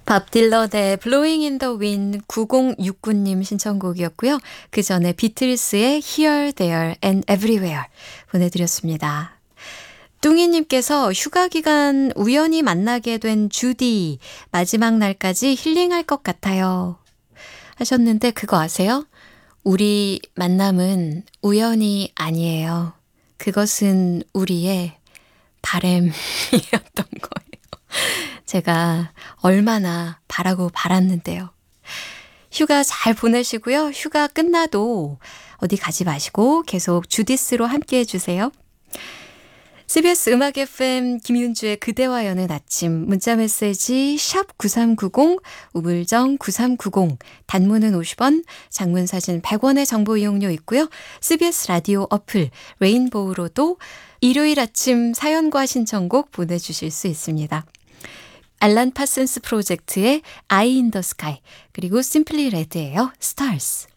밥 딜런의 Blowing in the Wind 9069님 신청곡이었고요. 그 전에 비틀스의 Here, There and Everywhere 보내드렸습니다. 뚱이님께서 휴가 기간 우연히 만나게 된 주디 마지막 날까지 힐링할 것 같아요 하셨는데 그거 아세요? 우리 만남은 우연이 아니에요. 그것은 우리의 바램이었던 거예요. 제가 얼마나 바라고 바랐는데요. 휴가 잘 보내시고요. 휴가 끝나도 어디 가지 마시고 계속 주디스로 함께 해주세요. CBS 음악 FM 김윤주의 그대와 여는 아침 문자메시지 샵 9390 우물정 9390 단문은 50원 장문사진 100원의 정보 이용료 있고요. CBS 라디오 어플 레인보우로도 일요일 아침 사연과 신청곡 보내주실 수 있습니다. 알란 파슨스 프로젝트의 Eye in the Sky 그리고 심플리 레드예요. Stars.